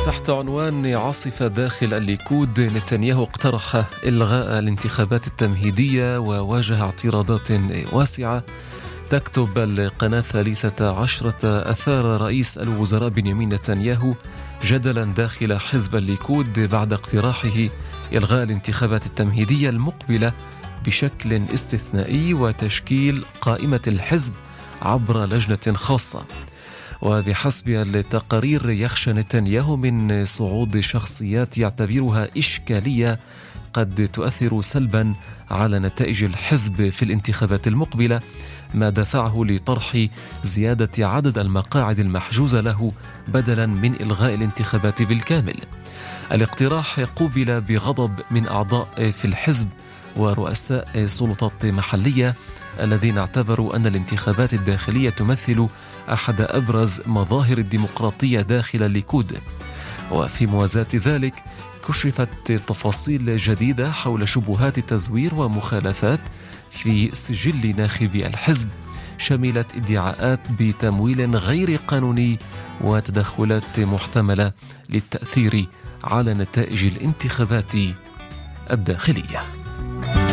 تحت عنوان عاصفة داخل الليكود، نتنياهو اقترح إلغاء الانتخابات التمهيدية وواجه اعتراضات واسعة. تكتب القناة 13: أثار رئيس الوزراء بنيامين نتنياهو جدلا داخل حزب الليكود بعد اقتراحه إلغاء الانتخابات التمهيدية المقبلة بشكل استثنائي وتشكيل قائمة الحزب عبر لجنة خاصة. وبحسب التقارير يخشى نتنياهو من صعود شخصيات يعتبرها إشكالية قد تؤثر سلبا على نتائج الحزب في الانتخابات المقبلة، ما دفعه لطرح زيادة عدد المقاعد المحجوزة له بدلا من إلغاء الانتخابات بالكامل. الاقتراح قوبل بغضب من أعضاء في الحزب ورؤساء سلطات محلية الذين اعتبروا أن الانتخابات الداخلية تمثل أحد أبرز مظاهر الديمقراطية داخل الليكود. وفي موازاة ذلك كشفت تفاصيل جديدة حول شبهات التزوير ومخالفات في سجل ناخبي الحزب، شملت ادعاءات بتمويل غير قانوني وتدخلات محتملة للتأثير على نتائج الانتخابات الداخلية.